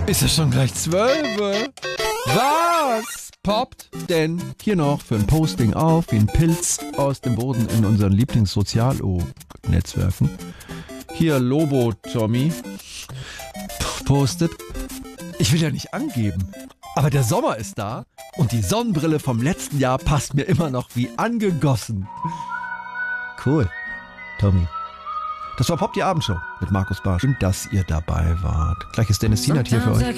Ist ja schon gleich 12? Was poppt denn hier noch für ein Posting auf wie ein Pilz aus dem Boden in unseren Lieblingssozial-Netzwerken? Hier Lobo Tommy postet: Ich will ja nicht angeben, aber der Sommer ist da und die Sonnenbrille vom letzten Jahr passt mir immer noch wie angegossen. Cool, Tommy. Das war Pop die Abendshow mit Markus Barsch. Schön, dass ihr dabei wart. Gleich ist Dennis Sienert hier für euch.